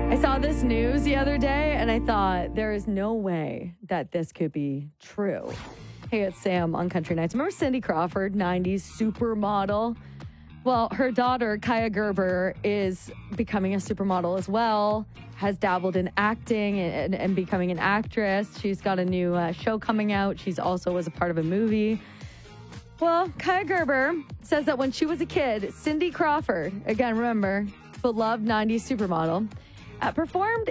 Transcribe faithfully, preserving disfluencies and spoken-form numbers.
I saw this news the other day and I thought there is no way that this could be true. Hey, it's Sam on Country Nights. Remember Cindy Crawford, nineties supermodel? Well, her daughter, Kaya Gerber, is becoming a supermodel as well, has dabbled in acting and, and becoming an actress. She's got a new uh, show coming out. She's also was a part of a movie. Well, Kaya Gerber says that when she was a kid, Cindy Crawford, again, remember, beloved nineties supermodel, uh, performed